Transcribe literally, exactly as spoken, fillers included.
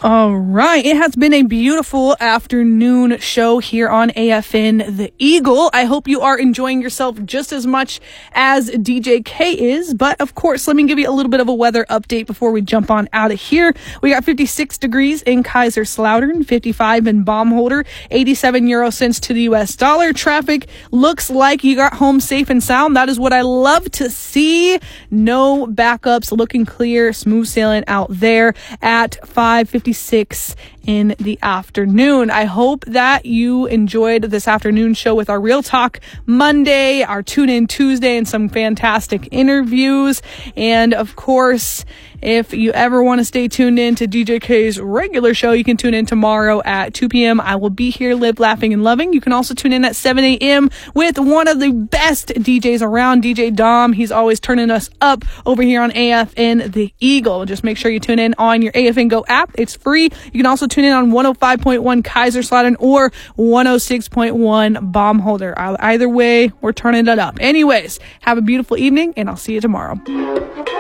All right. It has been a beautiful afternoon show here on A F N The Eagle. I hope you are enjoying yourself just as much as D J K is. But of course, let me give you a little bit of a weather update before we jump on out of here. We got fifty-six degrees in Kaiserslautern, fifty-five in Baumholder, eighty-seven euro cents to the U S dollar. Traffic looks like you got home safe and sound. That is what I love to see. No backups, looking clear, smooth sailing out there at five fifty-six in the afternoon. I hope that you enjoyed this afternoon show with our Real Talk Monday, our Tune In Tuesday, and some fantastic interviews. And of course, if you ever want to stay tuned in to D J K's regular show, you can tune in tomorrow at two p.m. I will be here, live, laughing, and loving. You can also tune in at seven a.m. with one of the best D Js around, D J Dom. He's always turning us up over here on A F N The Eagle. Just make sure you tune in on your A F N Go app. It's free. You can also tune in on one oh five point one Kaiserslautern or one oh six point one Baumholder. Either way, we're turning it up. Anyways, have a beautiful evening, and I'll see you tomorrow.